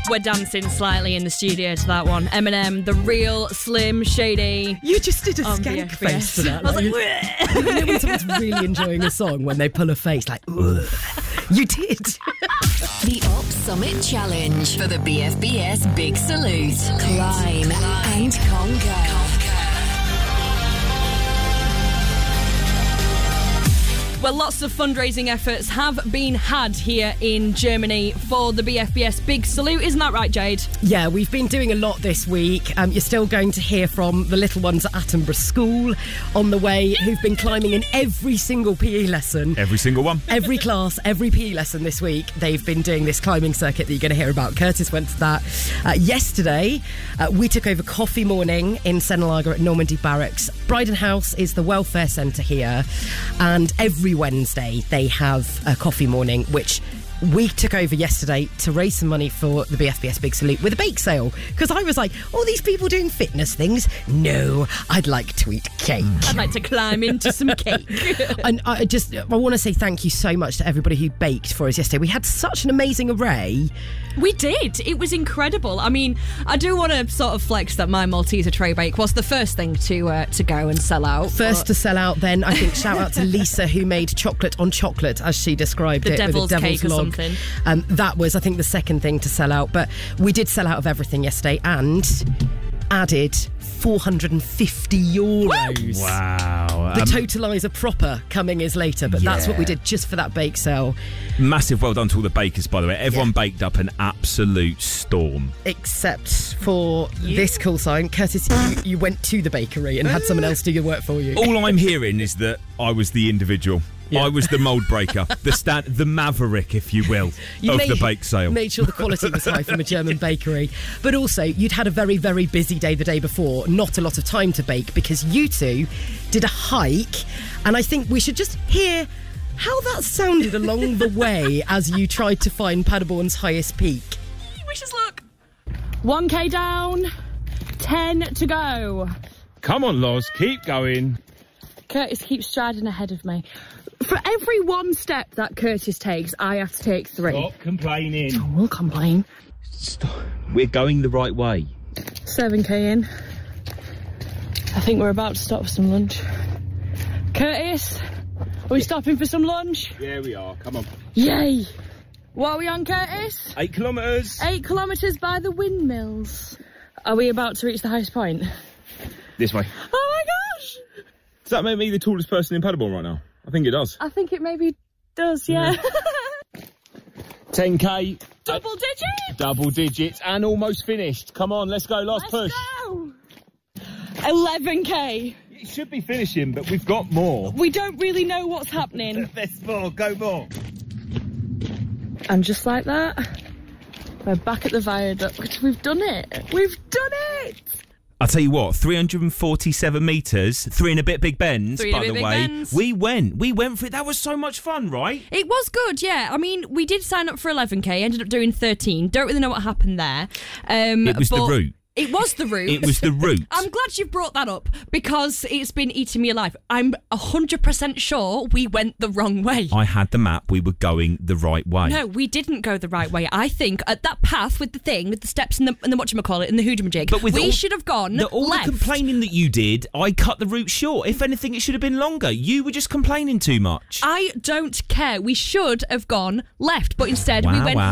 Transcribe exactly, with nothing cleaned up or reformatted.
We're dancing slightly in the studio to that one. Eminem, The Real Slim Shady. You just did a On skank B F B face S. for that. I was like, like, you know when someone's really enjoying a song when they pull a face like, ugh. You did. The Op Summit Challenge for the B F B S Big Salute. Climb and conquer. Well, lots of fundraising efforts have been had here in Germany for the B F B S Big Salute. Isn't that right, Jade? Yeah, we've been doing a lot this week. Um, you're still going to hear from the little ones at Attenborough School on the way who've been climbing in every single P E lesson. Every single one. Every class, every P E lesson this week, they've been doing this climbing circuit that you're going to hear about. Curtis went to that. Uh, yesterday, uh, we took over coffee morning in Sennelager at Normandy Barracks. Bryden House is the welfare centre here, and every Wednesday they have a coffee morning, which we took over yesterday to raise some money for the B F B S Big Salute with a bake sale, because I was like, all these people doing fitness things? No, I'd like to eat cake. I'd like to climb into some cake. And I just, I want to say thank you so much to everybody who baked for us yesterday. We had such an amazing array. We did. It was incredible. I mean, I do want to sort of flex that my Malteser tray bake was the first thing to uh, to go and sell out. First but... to sell out, then I think shout out to Lisa, who made chocolate on chocolate, as she described the it. Devil's, with a devil's cake log. or something. Um, that was, I think, the second thing to sell out. But we did sell out of everything yesterday and added four hundred fifty euros. Wow. The Um, totaliser proper coming is later, but that's Yeah. what we did just for that bake sale. Massive well done to all the bakers, by the way. Everyone yeah. baked up an absolute storm. Except for this call sign. Curtis, you, you went to the bakery and had someone else do your work for you. All I'm hearing is that I was the individual. Yeah. I was the mould breaker, the stand, the maverick, if you will, you of made, the bake sale. Made sure the quality was high from a German bakery. But also, you'd had a very, very busy day the day before, not a lot of time to bake, because you two did a hike, and I think we should just hear how that sounded along the way as you tried to find Paderborn's highest peak. We should look. one K down, ten to go. Come on, Loz, keep going. Curtis keeps striding ahead of me. For every one step that Curtis takes, I have to take three. Stop complaining. Oh, we'll complain. Stop. We're going the right way. seven K in. I think we're about to stop for some lunch. Curtis, are we stopping for some lunch? Yeah, we are. Come on. Yay! What are we on, Curtis? Eight kilometres. Eight kilometres by the windmills. Are we about to reach the highest point? This way. Oh my gosh! Does that make me the tallest person in Paderborn right now? I think it does. I think it maybe does, yeah. ten K. Double digits! Double digits and almost finished. Come on, let's go. Last Let's push. Go. eleven K. It should be finishing, but we've got more. We don't really know what's happening. There's more. Go more. And just like that, we're back at the viaduct. We've done it. We've done it! I'll tell you what, three hundred forty-seven metres, three and a bit Big Bens, Three and by a the bit Big way. Bens. We went. We went for it. That was so much fun, right? It was good, yeah. I mean, we did sign up for eleven K, ended up doing thirteen. Don't really know what happened there. Um, It was the but route. It was the route. It was the route. I'm glad you've brought that up, because it's been eating me alive. I'm one hundred percent sure we went the wrong way. I had the map. We were going the right way. No, we didn't go the right way. I think at that path with the thing, with the steps and the, and the whatchamacallit and the hoodoo-majig, But with we all, should have gone the, all left. the complaining that you did, I cut the route short. If anything, it should have been longer. You were just complaining too much. I don't care. We should have gone left, but instead Wow, we went wow.